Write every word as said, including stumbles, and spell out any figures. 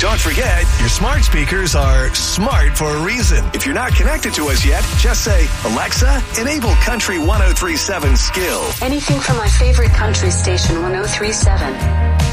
Don't forget, your smart speakers are smart for a reason. If you're not connected to us yet, just say, Alexa, enable Country one oh three point seven Skill. Anything from my favorite country station, one oh three point seven.